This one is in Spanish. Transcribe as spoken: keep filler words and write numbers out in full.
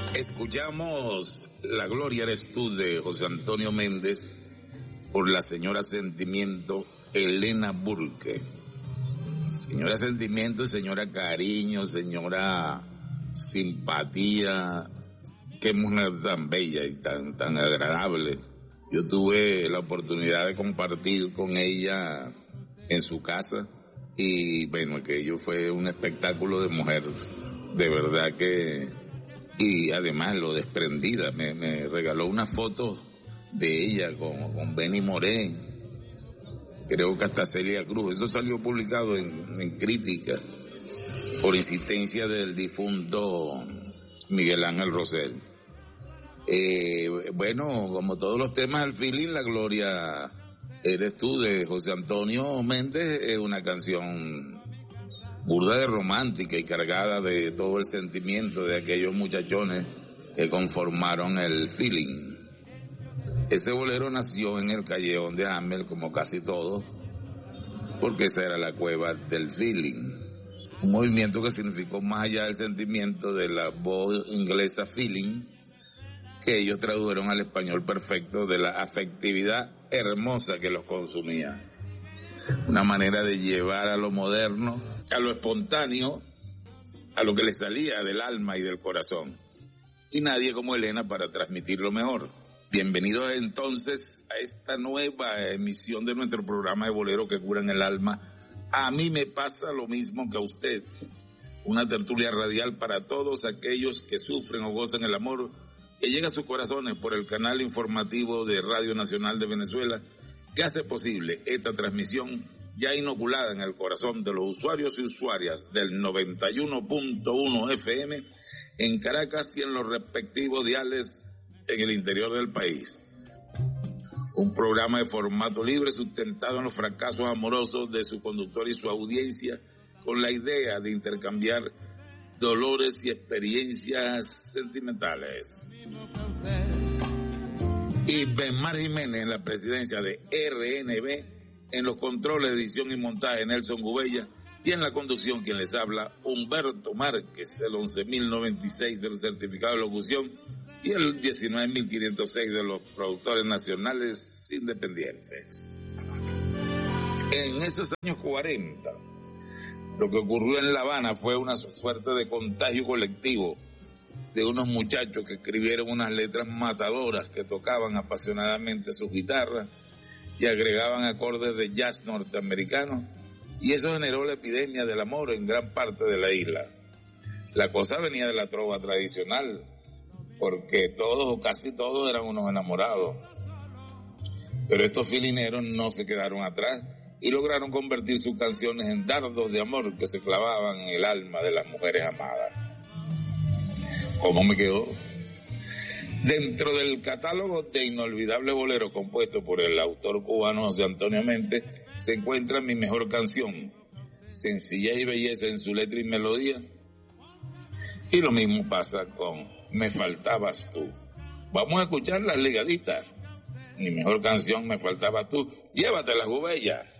Escuchamos La Gloria Eres Tú de José Antonio Méndez por la señora Sentimiento Elena Burke. Señora Sentimiento, señora Cariño, señora Simpatía, qué mujer tan bella y tan, tan agradable. Yo tuve la oportunidad de compartir con ella en su casa y bueno, aquello fue un espectáculo de mujer, de verdad que, y además lo desprendida, me, me regaló una foto de ella con, con Benny Moré, creo que hasta Celia Cruz, eso salió publicado en, en Crítica por insistencia del difunto Miguel Ángel Rosell. Eh, bueno, como todos los temas del feeling, La Gloria Eres Tú de José Antonio Méndez es una canción burda de romántica y cargada de todo el sentimiento de aquellos muchachones que conformaron el feeling. Ese bolero nació en el Callejón de Amel, como casi todo, porque esa era la cueva del feeling. Un movimiento que significó más allá del sentimiento de la voz inglesa feeling, que ellos tradujeron al español perfecto de la afectividad hermosa que los consumía. Una manera de llevar a lo moderno, a lo espontáneo, a lo que les salía del alma y del corazón. Y nadie como Elena para transmitirlo mejor. Bienvenidos entonces a esta nueva emisión de nuestro programa de bolero que curan el alma. A mí me pasa lo mismo que a usted. Una tertulia radial para todos aquellos que sufren o gozan el amor, que llega a sus corazones por el canal informativo de Radio Nacional de Venezuela, que hace posible esta transmisión ya inoculada en el corazón de los usuarios y usuarias del noventa y uno punto uno F M en Caracas y en los respectivos diales en el interior del país. Un programa de formato libre sustentado en los fracasos amorosos de su conductor y su audiencia, con la idea de intercambiar dolores y experiencias sentimentales. Y Benmar Jiménez en la presidencia de R N B, en los controles de edición y montaje Nelson Gubella, y en la conducción quien les habla Humberto Márquez, el once mil noventa y seis del certificado de locución y el diecinueve mil quinientos seis de los productores nacionales independientes. En esos años cuarenta, lo que ocurrió en La Habana fue una suerte de contagio colectivo de unos muchachos que escribieron unas letras matadoras que tocaban apasionadamente sus guitarras y agregaban acordes de jazz norteamericanos, y eso generó la epidemia del amor en gran parte de la isla. La cosa venía de la trova tradicional, porque todos o casi todos eran unos enamorados. Pero estos filineros no se quedaron atrás y lograron convertir sus canciones en dardos de amor que se clavaban en el alma de las mujeres amadas. ¿Cómo me quedó? Dentro del catálogo de inolvidable bolero compuesto por el autor cubano José Antonio Méndez se encuentra Mi Mejor Canción, sencillez y belleza en su letra y melodía. Y lo mismo pasa con Me Faltabas Tú. Vamos a escuchar las ligaditas. Mi Mejor Canción, Me Faltabas Tú. Llévatela, Gubella.